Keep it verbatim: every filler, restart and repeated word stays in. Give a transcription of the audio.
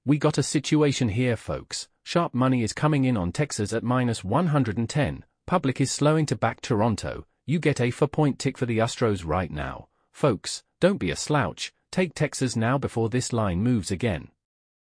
We got a situation here, folks. Sharp money is coming in on Texas at minus one hundred ten. Public is slowing to back Toronto. You get a four-point tick for the Astros right now. Folks, don't be a slouch. Take Texas now before this line moves again.